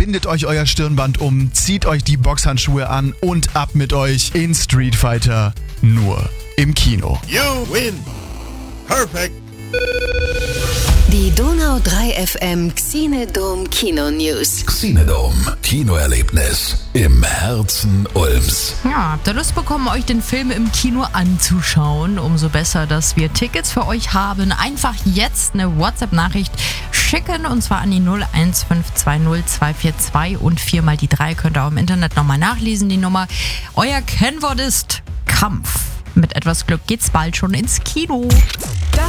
bindet euch euer Stirnband um, zieht euch die Boxhandschuhe an und ab mit euch in Street Fighter, nur im Kino. You win. Perfect. Die Donau 3 FM Xenodome Kino News. Xenodome, Kinoerlebnis im Herzen Ulms. Ja, habt ihr Lust bekommen, euch den Film im Kino anzuschauen? Umso besser, dass wir Tickets für euch haben. Einfach jetzt eine WhatsApp-Nachricht schicken und zwar an die 01520 und 4 mal die 3. Könnt ihr auch im Internet nochmal nachlesen, die Nummer. Euer Kennwort ist Kampf. Mit etwas Glück geht's bald schon ins Kino.